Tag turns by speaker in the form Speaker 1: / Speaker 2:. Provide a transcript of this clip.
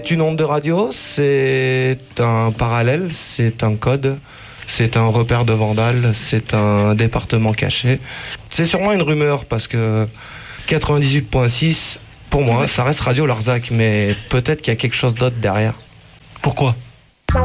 Speaker 1: Une onde de radio, c'est un parallèle, c'est un code, c'est un repère de vandale, c'est un département caché. C'est sûrement une rumeur parce que 98.6, pour moi, ça reste Radio Larzac, mais peut-être qu'il y a quelque chose d'autre derrière.
Speaker 2: Pourquoi ?